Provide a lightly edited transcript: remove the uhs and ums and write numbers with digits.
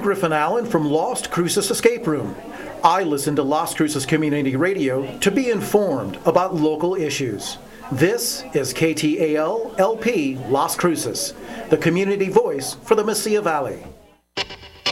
Griffin Allen from Las Cruces Escape Room. I listen to Las Cruces Community Radio to be informed about local issues. This is KTAL-LP Las Cruces, the community voice for the Mesilla Valley.